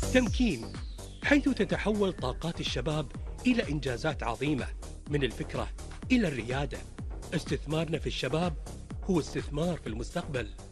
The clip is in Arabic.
تمكين، حيث تتحول طاقات الشباب إلى إنجازات عظيمة، من الفكرة إلى الريادة. استثمارنا في الشباب هو استثمار في المستقبل.